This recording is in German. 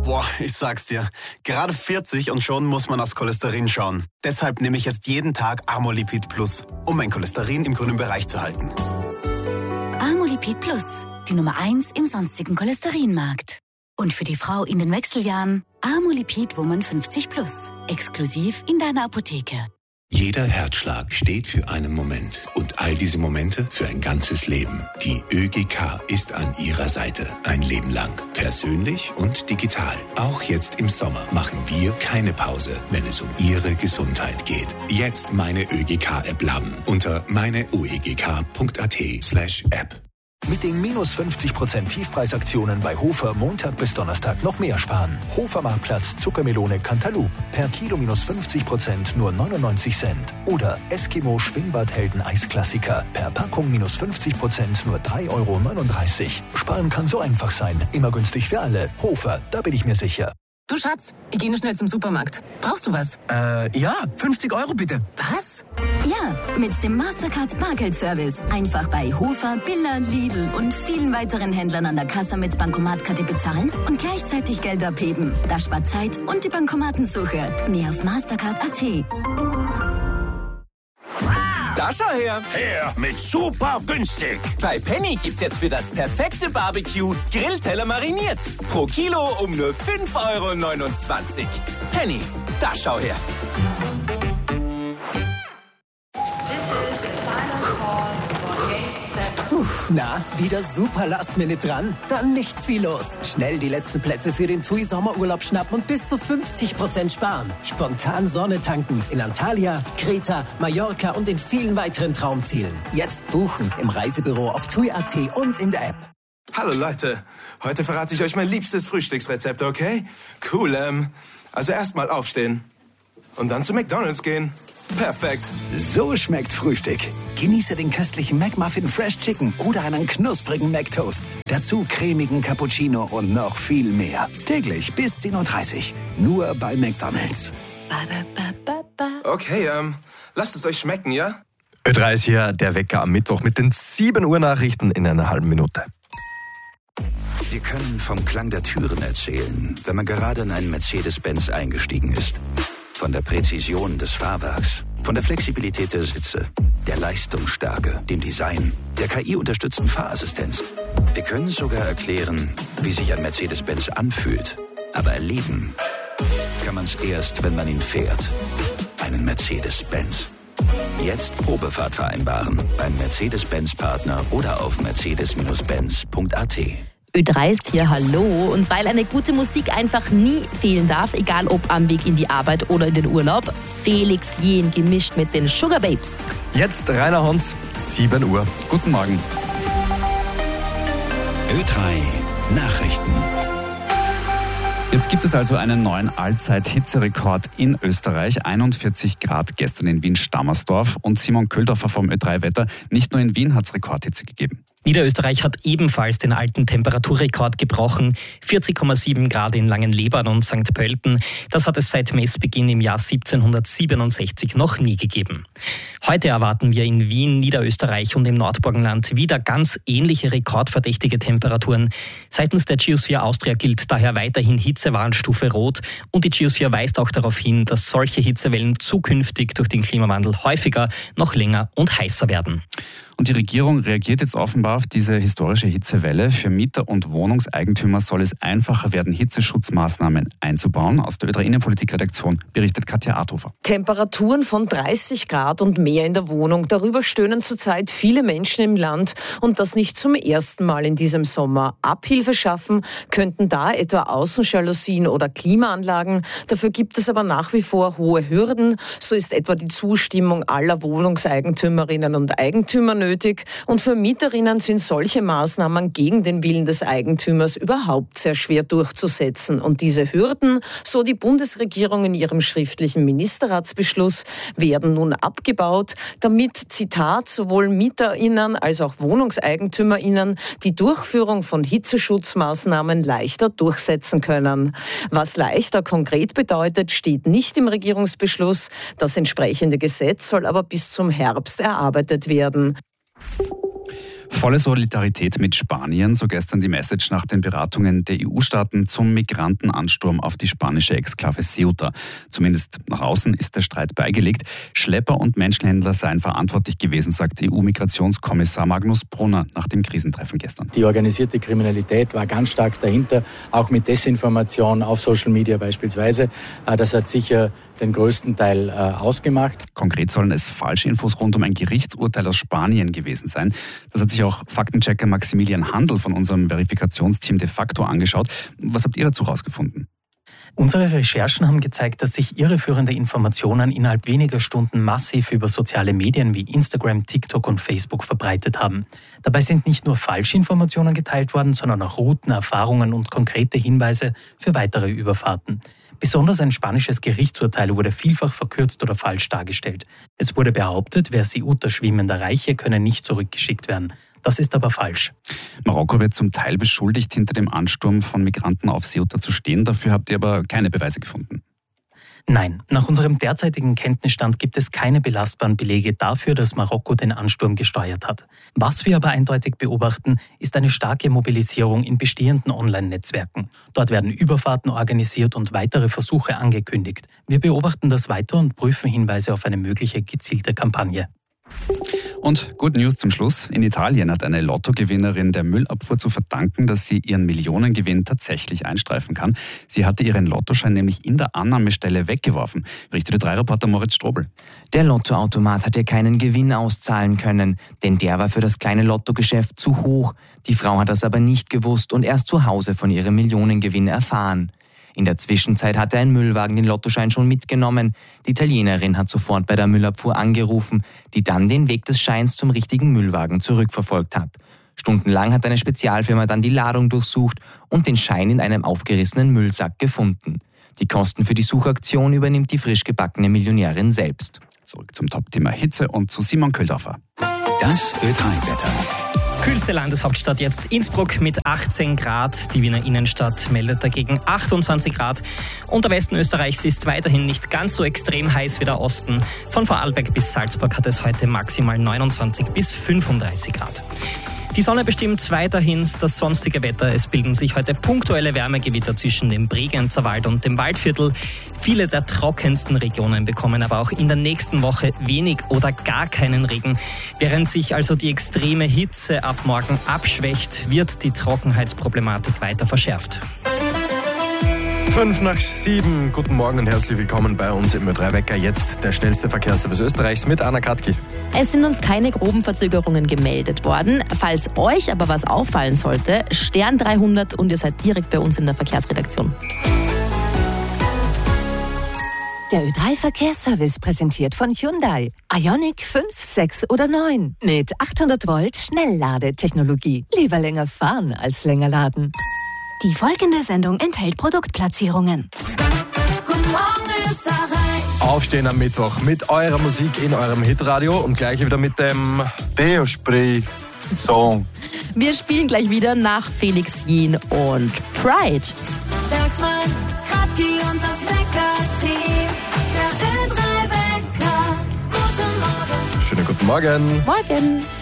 Boah, ich sag's dir. Gerade 40 und schon muss man aufs Cholesterin schauen. Deshalb nehme ich jetzt jeden Tag Amolipid Plus, um mein Cholesterin im grünen Bereich zu halten. Amolipid Plus, die Nummer 1 im sonstigen Cholesterinmarkt. Und für die Frau in den Wechseljahren Amolipid Woman 50 Plus, exklusiv in deiner Apotheke. Jeder Herzschlag steht für einen Moment und all diese Momente für ein ganzes Leben. Die ÖGK ist an Ihrer Seite ein Leben lang, persönlich und digital. Auch jetzt im Sommer machen wir keine Pause, wenn es um Ihre Gesundheit geht. Jetzt meine ÖGK-App laden unter meineuegk.at/App. Mit den minus 50% Tiefpreisaktionen bei Hofer Montag bis Donnerstag noch mehr sparen. Hofer Marktplatz Zuckermelone Cantaloupe. Per Kilo minus 50% nur 99 Cent. Oder Eskimo Schwimmbadhelden Eisklassiker. Per Packung minus 50% nur 3,39 €. Sparen kann so einfach sein. Immer günstig für alle. Hofer, da bin ich mir sicher. Du Schatz, ich gehe schnell zum Supermarkt. Brauchst du was? Ja, 50 € bitte. Was? Ja, mit dem Mastercard Bargeldservice. Einfach bei Hofer, Billa, Lidl und vielen weiteren Händlern an der Kasse mit Bankomatkarte bezahlen und gleichzeitig Geld abheben. Das spart Zeit und die Bankomatensuche. Mehr auf Mastercard.at. Da schau her. Her mit super günstig. Bei Penny gibt's jetzt für das perfekte Barbecue Grillteller mariniert. Pro Kilo um nur 5,29 €. Penny, da schau her. Na, wieder super Last-Minute dran? Dann nichts wie los. Schnell die letzten Plätze für den TUI Sommerurlaub schnappen und bis zu 50% sparen. Spontan Sonne tanken in Antalya, Kreta, Mallorca und in vielen weiteren Traumzielen. Jetzt buchen im Reisebüro auf TUI.at und in der App. Hallo Leute, heute verrate ich euch mein liebstes Frühstücksrezept, okay? Cool, also erstmal aufstehen und dann zu McDonald's gehen. Perfekt. So schmeckt Frühstück. Genieße den köstlichen McMuffin Fresh Chicken oder einen knusprigen McToast. Dazu cremigen Cappuccino und noch viel mehr. Täglich bis 10:30 Uhr. Nur bei McDonald's. Okay, lasst es euch schmecken, ja? Ö3 ist hier der Wecker am Mittwoch mit den 7 Uhr Nachrichten in einer halben Minute. Wir können vom Klang der Türen erzählen, wenn man gerade in einen Mercedes-Benz eingestiegen ist. Von der Präzision des Fahrwerks, von der Flexibilität der Sitze, der Leistungsstärke, dem Design, der KI-unterstützten Fahrassistenz. Wir können sogar erklären, wie sich ein Mercedes-Benz anfühlt. Aber erleben kann man es erst, wenn man ihn fährt. Einen Mercedes-Benz. Jetzt Probefahrt vereinbaren beim Mercedes-Benz-Partner oder auf mercedes-benz.at. Ö3 ist hier, hallo. Und weil eine gute Musik einfach nie fehlen darf, egal ob am Weg in die Arbeit oder in den Urlaub, Felix Jähn gemischt mit den Sugar Babes. Jetzt Rainer Hans, 7 Uhr. Guten Morgen. Ö3 Nachrichten. Jetzt gibt es also einen neuen Allzeit-Hitzerekord in Österreich. 41 Grad gestern in Wien-Stammersdorf. Und Simon Köldorfer vom Ö3-Wetter. Nicht nur in Wien hat es Rekordhitze gegeben. Niederösterreich hat ebenfalls den alten Temperaturrekord gebrochen. 40,7 Grad in Langenlebarn und St. Pölten. Das hat es seit Messbeginn im Jahr 1767 noch nie gegeben. Heute erwarten wir in Wien, Niederösterreich und im Nordburgenland wieder ganz ähnliche rekordverdächtige Temperaturen. Seitens der Geosphere Austria gilt daher weiterhin Hitzewarnstufe Rot. Und die Geosphere weist auch darauf hin, dass solche Hitzewellen zukünftig durch den Klimawandel häufiger, noch länger und heißer werden. Und die Regierung reagiert jetzt offenbar auf diese historische Hitzewelle. Für Mieter und Wohnungseigentümer soll es einfacher werden, Hitzeschutzmaßnahmen einzubauen. Aus der Ö3 Innenpolitik-Redaktion berichtet Katja Arthofer. Temperaturen von 30 Grad und mehr in der Wohnung. Darüber stöhnen zurzeit viele Menschen im Land und das nicht zum ersten Mal in diesem Sommer. Abhilfe schaffen könnten da etwa Außenjalousien oder Klimaanlagen. Dafür gibt es aber nach wie vor hohe Hürden. So ist etwa die Zustimmung aller Wohnungseigentümerinnen und Eigentümer nötig. Und für Mieterinnen sind solche Maßnahmen gegen den Willen des Eigentümers überhaupt sehr schwer durchzusetzen. Und diese Hürden, so die Bundesregierung in ihrem schriftlichen Ministerratsbeschluss, werden nun abgebaut, damit, Zitat, sowohl MieterInnen als auch WohnungseigentümerInnen die Durchführung von Hitzeschutzmaßnahmen leichter durchsetzen können. Was leichter konkret bedeutet, steht nicht im Regierungsbeschluss. Das entsprechende Gesetz soll aber bis zum Herbst erarbeitet werden. Volle Solidarität mit Spanien, so gestern die Message nach den Beratungen der EU-Staaten zum Migrantenansturm auf die spanische Exklave Ceuta. Zumindest nach außen ist der Streit beigelegt. Schlepper und Menschenhändler seien verantwortlich gewesen, sagt EU-Migrationskommissar Magnus Brunner nach dem Krisentreffen gestern. Die organisierte Kriminalität war ganz stark dahinter, auch mit Desinformation auf Social Media beispielsweise. Das hat sicher den größten Teil ausgemacht. Konkret sollen es Falschinfos rund um ein Gerichtsurteil aus Spanien gewesen sein. Das hat sich auch Faktenchecker Maximilian Handel von unserem Verifikationsteam de facto angeschaut. Was habt ihr dazu rausgefunden? Unsere Recherchen haben gezeigt, dass sich irreführende Informationen innerhalb weniger Stunden massiv über soziale Medien wie Instagram, TikTok und Facebook verbreitet haben. Dabei sind nicht nur Falschinformationen geteilt worden, sondern auch Routen, Erfahrungen und konkrete Hinweise für weitere Überfahrten. Besonders ein spanisches Gerichtsurteil wurde vielfach verkürzt oder falsch dargestellt. Es wurde behauptet, wer Ceuta schwimmend erreiche, könne nicht zurückgeschickt werden. Das ist aber falsch. Marokko wird zum Teil beschuldigt, hinter dem Ansturm von Migranten auf Ceuta zu stehen. Dafür habt ihr aber keine Beweise gefunden. Nein, nach unserem derzeitigen Kenntnisstand gibt es keine belastbaren Belege dafür, dass Marokko den Ansturm gesteuert hat. Was wir aber eindeutig beobachten, ist eine starke Mobilisierung in bestehenden Online-Netzwerken. Dort werden Überfahrten organisiert und weitere Versuche angekündigt. Wir beobachten das weiter und prüfen Hinweise auf eine mögliche gezielte Kampagne. Und Good News zum Schluss. In Italien hat eine Lottogewinnerin der Müllabfuhr zu verdanken, dass sie ihren Millionengewinn tatsächlich einstreifen kann. Sie hatte ihren Lottoschein nämlich in der Annahmestelle weggeworfen, berichtete Drei-Reporter Moritz Strobel. Der Lottoautomat hat ihr keinen Gewinn auszahlen können, denn der war für das kleine Lottogeschäft zu hoch. Die Frau hat das aber nicht gewusst und erst zu Hause von ihrem Millionengewinn erfahren. In der Zwischenzeit hatte ein Müllwagen den Lottoschein schon mitgenommen. Die Italienerin hat sofort bei der Müllabfuhr angerufen, die dann den Weg des Scheins zum richtigen Müllwagen zurückverfolgt hat. Stundenlang hat eine Spezialfirma dann die Ladung durchsucht und den Schein in einem aufgerissenen Müllsack gefunden. Die Kosten für die Suchaktion übernimmt die frisch gebackene Millionärin selbst. Zurück zum Top-Thema Hitze und zu Simon Köldorfer. Das Ö3-Wetter. Kühlste Landeshauptstadt jetzt Innsbruck mit 18 Grad. Die Wiener Innenstadt meldet dagegen 28 Grad. Und der Westen Österreichs ist weiterhin nicht ganz so extrem heiß wie der Osten. Von Vorarlberg bis Salzburg hat es heute maximal 29 bis 35 Grad. Die Sonne bestimmt weiterhin das sonstige Wetter. Es bilden sich heute punktuelle Wärmegewitter zwischen dem Bregenzer Wald und dem Waldviertel. Viele der trockensten Regionen bekommen aber auch in der nächsten Woche wenig oder gar keinen Regen. Während sich also die extreme Hitze ab morgen abschwächt, wird die Trockenheitsproblematik weiter verschärft. 6:05. Guten Morgen und herzlich willkommen bei uns im Ö3-Wecker. Jetzt der schnellste Verkehrsservice Österreichs mit Anna Katki. Es sind uns keine groben Verzögerungen gemeldet worden. Falls euch aber was auffallen sollte, Stern 300 und ihr seid direkt bei uns in der Verkehrsredaktion. Der Ö3-Verkehrsservice präsentiert von Hyundai. Ioniq 5, 6 oder 9. Mit 800 Volt Schnellladetechnologie. Lieber länger fahren als länger laden. Die folgende Sendung enthält Produktplatzierungen. Guten Morgen, Österreich. Aufstehen am Mittwoch mit eurer Musik in eurem Hitradio und gleich wieder mit dem Deo-Spray-Song. Wir spielen gleich wieder nach Felix Jen und Pride. Bergsmann, Kratki und das Wecker-Team. Der Ö3-Wecker. Guten Morgen. Schönen guten Morgen. Morgen.